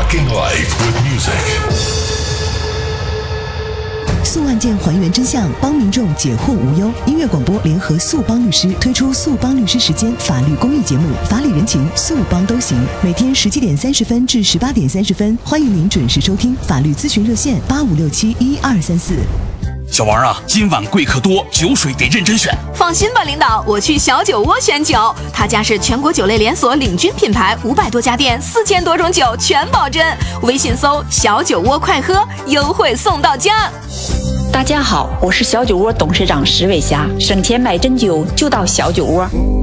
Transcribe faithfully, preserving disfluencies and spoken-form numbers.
Rocking life with music。 诉案件还原真相，帮民众解惑无忧。音乐广播联合诉帮律师推出诉帮律师时间法律公益节目，法理人情，诉帮都行。每天十七点三十分至十八点三十分，欢迎您准时收听。法律咨询热线八五六七一二三四。 小王啊，今晚贵客多，酒水得认真选。 放心吧，领导，我去小酒窝选酒，他家是全国酒类连锁领军品牌，五百多家店，四千多种酒全保真。微信搜小酒窝快喝，优惠送到家。 大家好，我是小酒窝董事长石伟霞，省钱买真酒就到小酒窝。